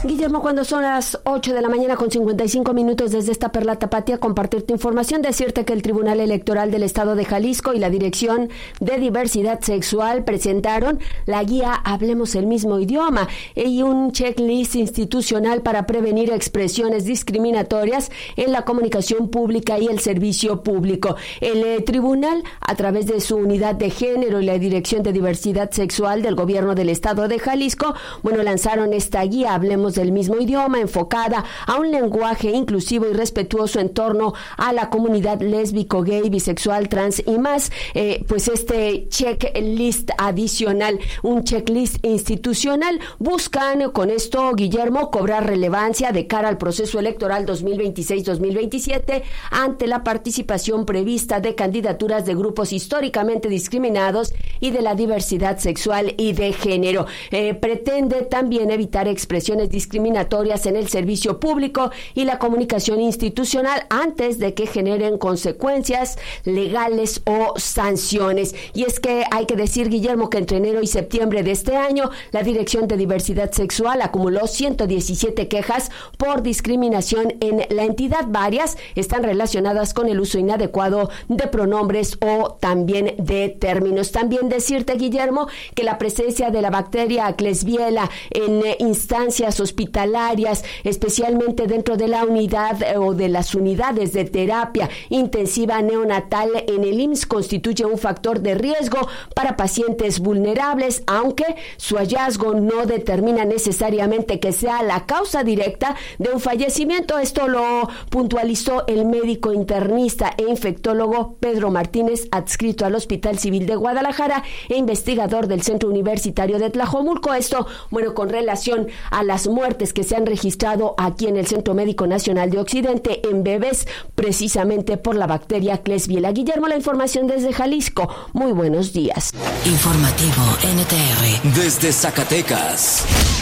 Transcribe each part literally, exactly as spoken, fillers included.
Guillermo, cuando son las ocho de la mañana con cincuenta y cinco minutos desde esta Perla Tapatía, compartirte información, decirte que el Tribunal Electoral del Estado de Jalisco y la Dirección de Diversidad Sexual presentaron la guía Hablemos el Mismo Idioma y un checklist institucional para prevenir expresiones discriminatorias en la comunicación pública y el servicio público. El eh, tribunal, a través de su unidad de género y la Dirección de Diversidad Sexual del Gobierno del Estado de Jalisco, bueno, lanzaron esta guía Hablemos del Mismo Idioma, enfocada a un lenguaje inclusivo y respetuoso en torno a la comunidad lésbico, gay, bisexual, trans y más. Eh, pues este checklist adicional, un checklist institucional, buscan con esto, Guillermo, cobrar relevancia de cara al proceso electoral dos mil veintiséis dos mil veintisiete ante la participación prevista de candidaturas de grupos históricamente discriminados y de la diversidad sexual y de género. Eh, pretende también evitar expresiones discriminatorias en el servicio público y la comunicación institucional antes de que generen consecuencias legales o sanciones. Y es que hay que decir, Guillermo, que entre enero y septiembre de este año, la Dirección de Diversidad Sexual acumuló ciento diecisiete quejas por discriminación en la entidad. Varias están relacionadas con el uso inadecuado de pronombres o también de términos. También decirte, Guillermo, que la presencia de la bacteria Klebsiella en eh, instancias hospitalarias, especialmente dentro de la unidad eh, o de las unidades de terapia intensiva neonatal en el I M S S, constituye un factor de riesgo para pacientes vulnerables, aunque su hallazgo no determina necesariamente que sea la causa directa de un fallecimiento. Esto lo puntualizó el médico internista e infectólogo Pedro Martínez, adscrito al Hospital Civil de Guadalajara e investigador del Centro Universitario de Tlajomulco. Esto, bueno, con relación a las muertes que se han registrado aquí en el Centro Médico Nacional de Occidente en bebés, precisamente por la bacteria Klebsiella. Guillermo, la información desde Jalisco. Muy buenos días. Informativo N T R desde Zacatecas.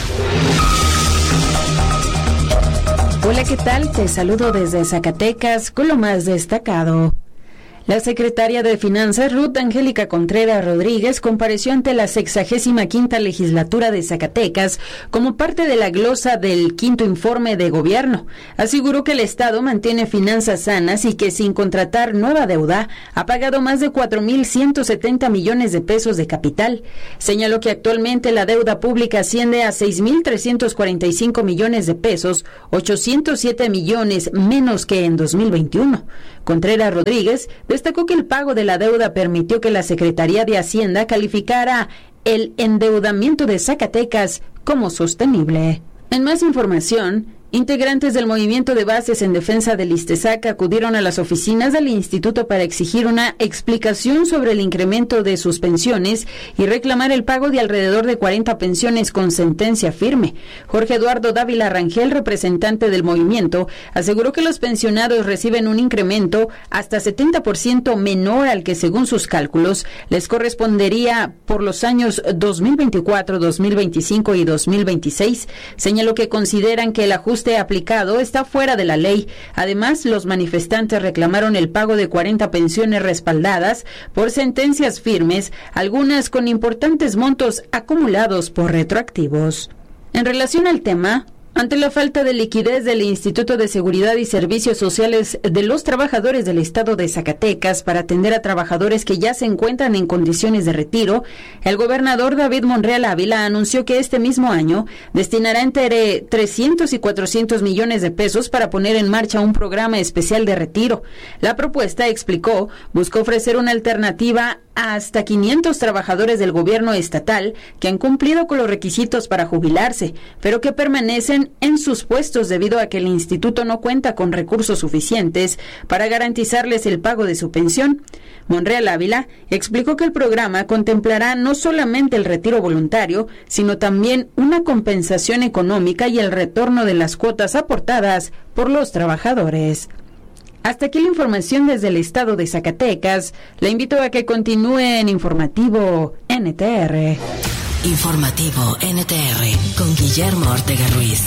Hola, ¿qué tal? Te saludo desde Zacatecas con lo más destacado. La secretaria de Finanzas, Ruth Angélica Contreras Rodríguez, compareció ante la sexagésima quinta legislatura de Zacatecas como parte de la glosa del quinto informe de gobierno. Aseguró que el Estado mantiene finanzas sanas y que sin contratar nueva deuda ha pagado más de cuatro mil ciento setenta millones de pesos de capital. Señaló que actualmente la deuda pública asciende a seis mil trescientos cuarenta y cinco millones de pesos, ochocientos siete millones menos que en dos mil veintiuno. Contreras Rodríguez destacó que el pago de la deuda permitió que la Secretaría de Hacienda calificara el endeudamiento de Zacatecas como sostenible. En más información, integrantes del Movimiento de Bases en Defensa del ISTESAC acudieron a las oficinas del instituto para exigir una explicación sobre el incremento de sus pensiones y reclamar el pago de alrededor de cuarenta pensiones con sentencia firme. Jorge Eduardo Dávila Rangel, representante del movimiento, aseguró que los pensionados reciben un incremento hasta setenta por ciento menor al que, según sus cálculos, les correspondería por los años dos mil veinticuatro, dos mil veinticinco y dos mil veintiséis. Señaló que consideran que el ajuste aplicado está fuera de la ley. Además, los manifestantes reclamaron el pago de cuarenta pensiones respaldadas por sentencias firmes, algunas con importantes montos acumulados por retroactivos. En relación al tema, ante la falta de liquidez del Instituto de Seguridad y Servicios Sociales de los Trabajadores del Estado de Zacatecas para atender a trabajadores que ya se encuentran en condiciones de retiro, el gobernador David Monreal Ávila anunció que este mismo año destinará entre trescientos y cuatrocientos millones de pesos para poner en marcha un programa especial de retiro. La propuesta, explicó, busca ofrecer una alternativa a hasta quinientos trabajadores del gobierno estatal que han cumplido con los requisitos para jubilarse, pero que permanecen en sus puestos debido a que el instituto no cuenta con recursos suficientes para garantizarles el pago de su pensión. Monreal Ávila explicó que el programa contemplará no solamente el retiro voluntario, sino también una compensación económica y el retorno de las cuotas aportadas por los trabajadores. Hasta aquí la información desde el estado de Zacatecas. La invito a que continúe en Informativo N T R. Informativo N T R con Guillermo Ortega Ruiz.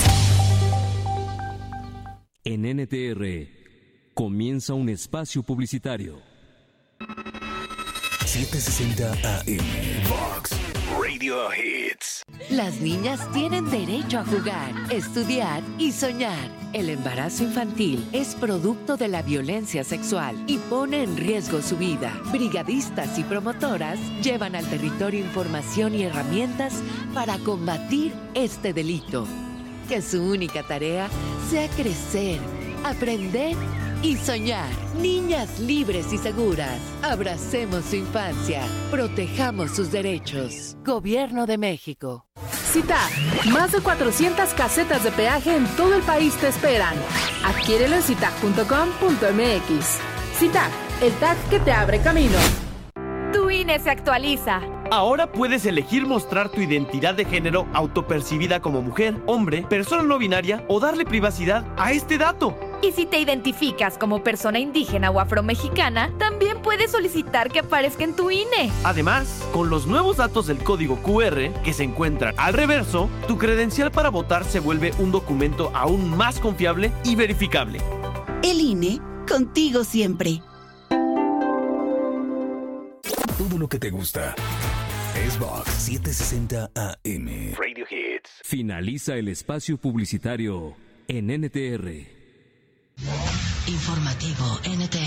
En N T R comienza un espacio publicitario. setecientos sesenta A M Vox Radio Hits. Las niñas tienen derecho a jugar, estudiar y soñar. El embarazo infantil es producto de la violencia sexual y pone en riesgo su vida. Brigadistas y promotoras llevan al territorio información y herramientas para combatir este delito. Que su única tarea sea crecer, aprender y soñar. Niñas libres y seguras. Abracemos su infancia. Protejamos sus derechos. Gobierno de México. CITAG. Más de cuatrocientas casetas de peaje en todo el país te esperan. Adquiérelo en citag punto com punto m x. CITAG, el tag que te abre camino. Tu I N E se actualiza. Ahora puedes elegir mostrar tu identidad de género autopercibida como mujer, hombre, persona no binaria o darle privacidad a este dato. Y si te identificas como persona indígena o afromexicana, también puedes solicitar que aparezca en tu I N E. Además, con los nuevos datos del código Q R que se encuentran al reverso, tu credencial para votar se vuelve un documento aún más confiable y verificable. El I N E, contigo siempre. Todo lo que te gusta. Xbox setecientos sesenta A M. Radio Hits. Finaliza el espacio publicitario en N T R. Informativo N T